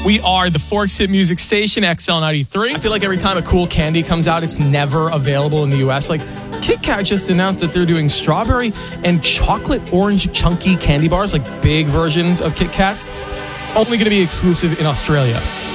We are the Forks Hit Music Station, XL93. I feel like every time a cool candy comes out, it's never available in the U.S. Like, Kit Kat just announced that they're doing strawberry and chocolate orange chunky candy bars, like big versions of Kit Kats, only going to be exclusive in Australia.